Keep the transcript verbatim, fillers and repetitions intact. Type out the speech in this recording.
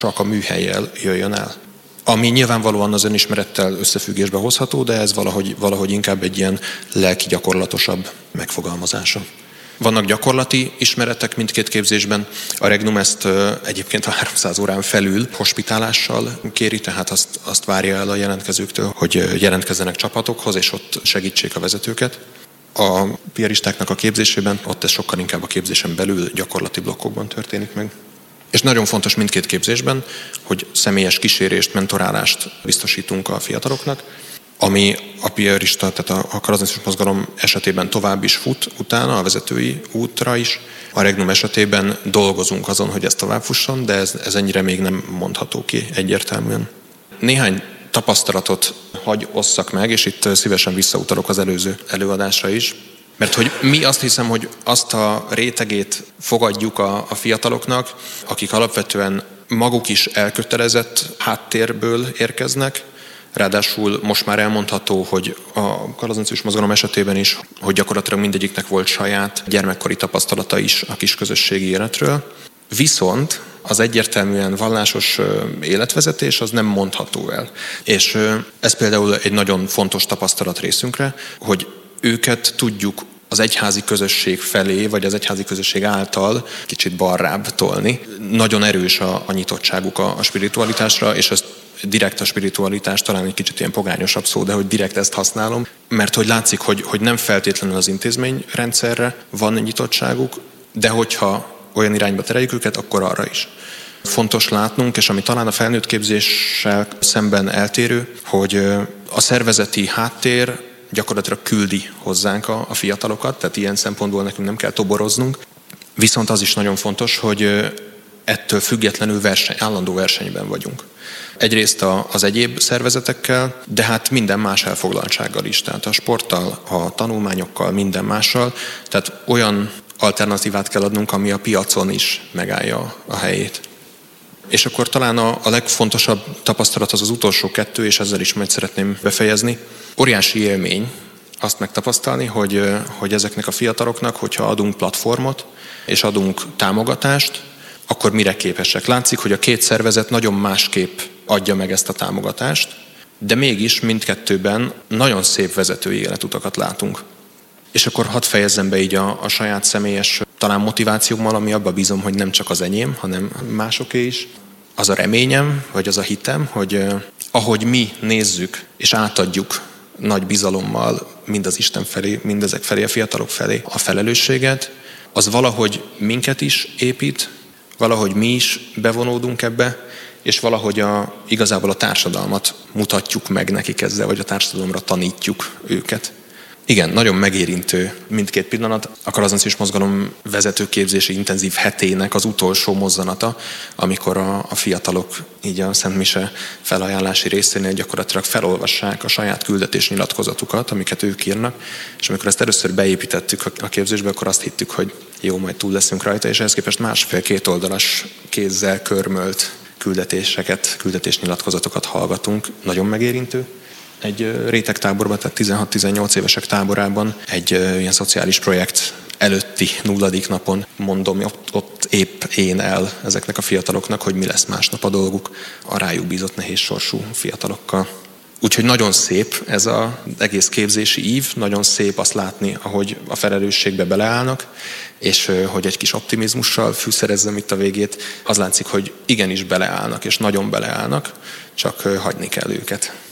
csak a műhellyel jöjjön el. Ami nyilvánvalóan az önismerettel összefüggésbe hozható, de ez valahogy, valahogy inkább egy ilyen lelki gyakorlatosabb megfogalmazása. Vannak gyakorlati ismeretek mindkét képzésben. A Regnum ezt egyébként a háromszáz órán felül hospitálással kéri, tehát azt, azt várja el a jelentkezőktől, hogy jelentkezzenek csapatokhoz, és ott segítsék a vezetőket. A piaristáknak a képzésében ott ez sokkal inkább a képzésen belül gyakorlati blokkokban történik meg. És nagyon fontos mindkét képzésben, hogy személyes kísérést, mentorálást biztosítunk a fiataloknak, ami a piarista, tehát a karizmatikus mozgalom esetében tovább is fut utána, a vezetői útra is. A Regnum esetében dolgozunk azon, hogy ez tovább fusson, de ez, ez ennyire még nem mondható ki egyértelműen. Néhány tapasztalatot hagy osszak meg, és itt szívesen visszautalok az előző előadásra is. Mert hogy mi azt hiszem, hogy azt a rétegét fogadjuk a, a fiataloknak, akik alapvetően maguk is elkötelezett háttérből érkeznek, ráadásul most már elmondható, hogy a karizmatikus mozgalom esetében is, hogy gyakorlatilag mindegyiknek volt saját gyermekkori tapasztalata is a kisközösségi életről. Viszont az egyértelműen vallásos életvezetés az nem mondható el. És ez például egy nagyon fontos tapasztalat részünkre, hogy őket tudjuk az egyházi közösség felé, vagy az egyházi közösség által kicsit balrább tolni. Nagyon erős a, a nyitottságuk a, a spiritualitásra, és ezt direkt a spiritualitás, talán egy kicsit ilyen pogányosabb szó, de hogy direkt ezt használom, mert hogy látszik, hogy, hogy nem feltétlenül az intézményrendszerre van nyitottságuk, de hogyha olyan irányba tereljük őket, akkor arra is. Fontos látnunk, és ami talán a felnőtt képzéssel szemben eltérő, hogy a szervezeti háttér gyakorlatilag küldi hozzánk a, a fiatalokat, tehát ilyen szempontból nekünk nem kell toboroznunk. Viszont az is nagyon fontos, hogy ettől függetlenül verseny, állandó versenyben vagyunk. Egyrészt a, az egyéb szervezetekkel, de hát minden más elfoglaltsággal is, tehát a sporttal, a tanulmányokkal, minden mással. Tehát olyan alternatívát kell adnunk, ami a piacon is megállja a helyét. És akkor talán a, a legfontosabb tapasztalat az az utolsó kettő, és ezzel is majd szeretném befejezni. Óriási élmény azt megtapasztalni, hogy, hogy ezeknek a fiataloknak, hogyha adunk platformot, és adunk támogatást, akkor mire képesek. Látszik, hogy a két szervezet nagyon másképp adja meg ezt a támogatást, de mégis mindkettőben nagyon szép vezetői életutakat látunk. És akkor hadd fejezzem be így a, a saját személyes talán motivációmmal, ami abba bízom, hogy nem csak az enyém, hanem másoké is. Az a reményem, vagy az a hitem, hogy eh, ahogy mi nézzük és átadjuk nagy bizalommal mind az Isten felé, mind ezek felé, a fiatalok felé a felelősséget, az valahogy minket is épít, valahogy mi is bevonódunk ebbe, és valahogy a, igazából a társadalmat mutatjuk meg nekik ezzel, vagy a társadalomra tanítjuk őket. Igen, nagyon megérintő mindkét pillanat. A karizmatikus mozgalom vezetőképzési intenzív hetének az utolsó mozzanata, amikor a, a fiatalok így a Szent Mise felajánlási részénél gyakorlatilag felolvassák a saját küldetésnyilatkozatukat, amiket ők írnak, és amikor ezt először beépítettük a képzésbe, akkor azt hittük, hogy jó, majd túl leszünk rajta, és ehhez képest másfél-két oldalas kézzel körmölt küldetéseket, küldetésnyilatkozatokat hallgatunk. Nagyon megérintő. Egy rétegtáborban, tehát tizenhat-tizennyolc évesek táborában egy ilyen szociális projekt előtti nulladik napon mondom, ott, ott épp én el ezeknek a fiataloknak, hogy mi lesz másnap a dolguk a rájuk bízott nehéz sorsú fiatalokkal. Úgyhogy nagyon szép ez az egész képzési ív, nagyon szép azt látni, ahogy a felelősségbe beleállnak, és hogy egy kis optimizmussal fűszerezzem itt a végét, az látszik, hogy igenis beleállnak, és nagyon beleállnak, csak hagyni kell őket.